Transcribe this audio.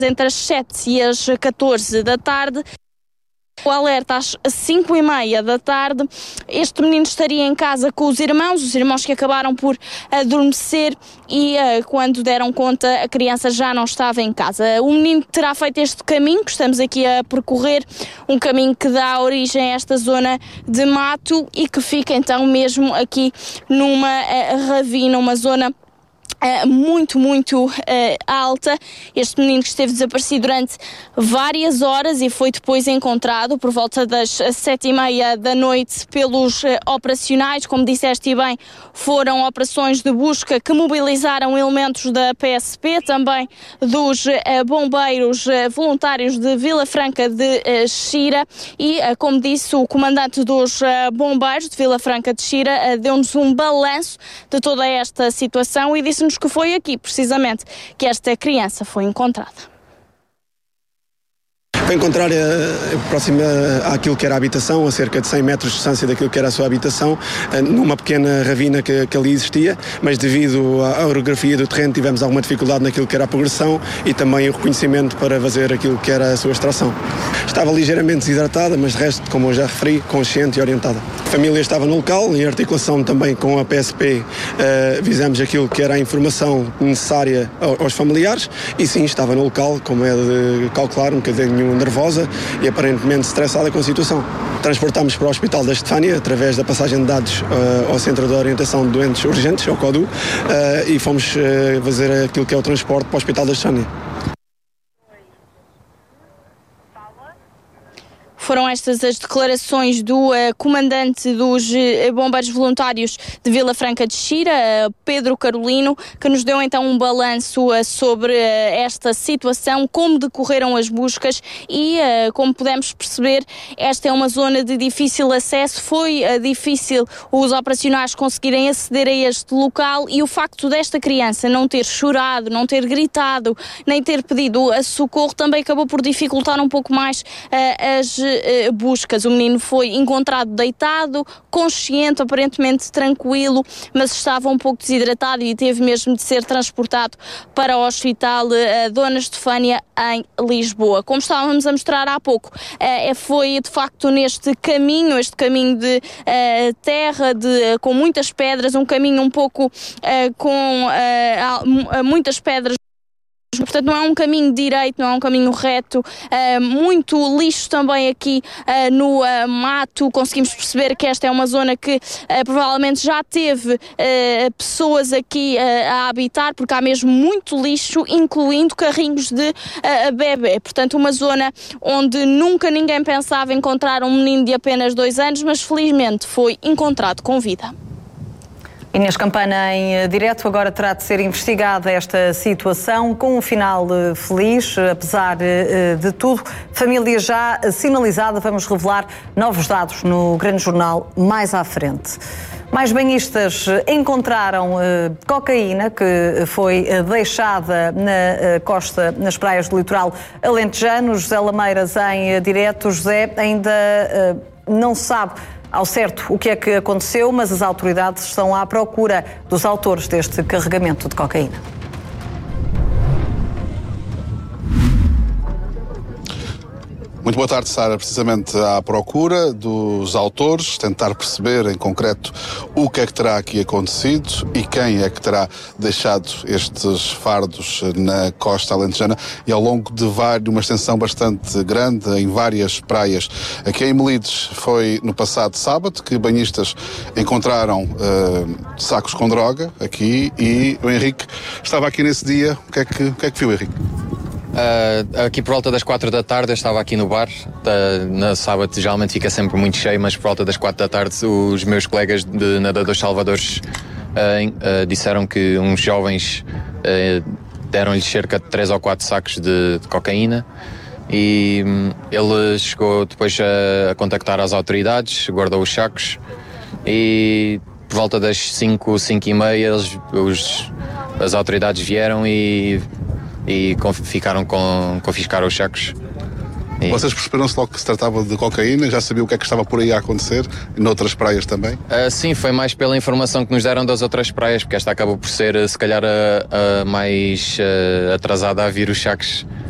entre as 7 e as 14 da tarde. O alerta às 5h30 da tarde. Este menino estaria em casa com os irmãos que acabaram por adormecer e quando deram conta a criança já não estava em casa. O menino terá feito este caminho que estamos aqui a percorrer, um caminho que dá origem a esta zona de mato e que fica então mesmo aqui numa ravina, uma zona muito alta. Este menino que esteve desaparecido durante várias horas e foi depois encontrado por volta das 7h30 da noite pelos operacionais. Como disseste bem, foram operações de busca que mobilizaram elementos da PSP, também dos bombeiros voluntários de Vila Franca de Xira e, como disse o comandante dos bombeiros de Vila Franca de Xira, deu-nos um balanço de toda esta situação e disse-nos que foi aqui, precisamente, que esta criança foi encontrada. Foi encontrar próxima àquilo que era a habitação, a cerca de 100 metros de distância daquilo que era a sua habitação, numa pequena ravina que ali existia, mas devido à orografia do terreno tivemos alguma dificuldade naquilo que era a progressão e também o reconhecimento para fazer aquilo que era a sua extração. Estava ligeiramente desidratada, mas de resto, como eu já referi, consciente e orientada. A família estava no local, em articulação também com a PSP, visamos aquilo que era a informação necessária aos familiares e sim, estava no local, como é de calcular, um bocadinho nervosa e aparentemente estressada com a situação. Transportámos para o Hospital da Estefânia através da passagem de dados ao Centro de Orientação de Doentes Urgentes, ao CODU, e fomos fazer aquilo que é o transporte para o Hospital da Estefânia. Foram estas as declarações do comandante dos bombeiros voluntários de Vila Franca de Xira, Pedro Carolino, que nos deu então um balanço sobre esta situação, como decorreram as buscas e, como pudemos perceber, esta é uma zona de difícil acesso. Foi difícil os operacionais conseguirem aceder a este local e o facto desta criança não ter chorado, não ter gritado, nem ter pedido a socorro também acabou por dificultar um pouco mais as buscas. O menino foi encontrado deitado, consciente, aparentemente tranquilo, mas estava um pouco desidratado e teve mesmo de ser transportado para o Hospital Dona Estefânia em Lisboa. Como estávamos a mostrar há pouco, foi de facto neste caminho, este caminho de terra, com muitas pedras, um caminho um pouco com muitas pedras. Portanto, não é um caminho direito, não é um caminho reto, muito lixo também aqui no mato. Conseguimos perceber que esta é uma zona que provavelmente já teve pessoas aqui a habitar, porque há mesmo muito lixo, incluindo carrinhos de bebê. Portanto, uma zona onde nunca ninguém pensava encontrar um menino de apenas 2 anos, mas felizmente foi encontrado com vida. Inês Campana em direto. Agora terá de ser investigada esta situação com um final feliz, apesar de tudo. Família já sinalizada, vamos revelar novos dados no Grande Jornal mais à frente. Mais banhistas encontraram cocaína que foi deixada na costa, nas praias do litoral alentejano. José Lameiras em direto. José, ainda não sabe ao certo o que é que aconteceu, mas as autoridades estão à procura dos autores deste carregamento de cocaína. Muito boa tarde, Sara. Precisamente à procura dos autores, tentar perceber em concreto o que é que terá aqui acontecido e quem é que terá deixado estes fardos na costa alentejana e ao longo de uma extensão bastante grande em várias praias. Aqui em Melides foi no passado sábado que banhistas encontraram sacos com droga aqui e o Henrique estava aqui nesse dia. O que é que viu, Henrique? Aqui por volta das 4 da tarde eu estava aqui no bar. Na sábado geralmente fica sempre muito cheio, mas por volta das 4 da tarde os meus colegas de nadadores salvadores disseram que uns jovens deram-lhes cerca de 3 ou 4 sacos de cocaína e ele chegou depois a contactar as autoridades, guardou os sacos e por volta das 5h30 as autoridades vieram e confiscaram os sacos. Vocês perceberam-se logo que se tratava de cocaína? Já sabiam o que é que estava por aí a acontecer? Noutras praias também? Sim, foi mais pela informação que nos deram das outras praias, porque esta acabou por ser, se calhar, a mais atrasada a vir os sacos.